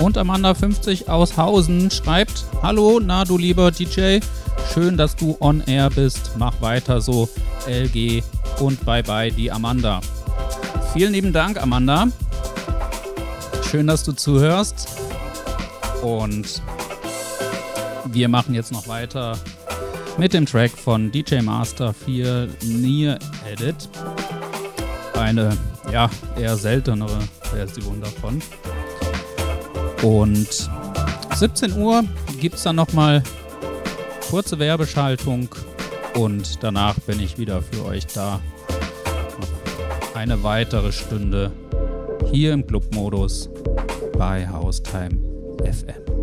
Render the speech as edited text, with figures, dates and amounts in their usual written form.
Und Amanda50 aus Hausen schreibt: Hallo, na du lieber DJ, schön, dass du on air bist. Mach weiter so, LG und bye bye die Amanda. Vielen lieben Dank, Amanda. Schön, dass du zuhörst. Und wir machen jetzt noch weiter mit dem Track von DJ Master 4 Near Edit. Eine, ja, eher seltenere Version davon. Und 17 Uhr gibt es dann nochmal kurze Werbeschaltung und danach bin ich wieder für euch da. Noch eine weitere Stunde hier im Clubmodus bei Haustime FM.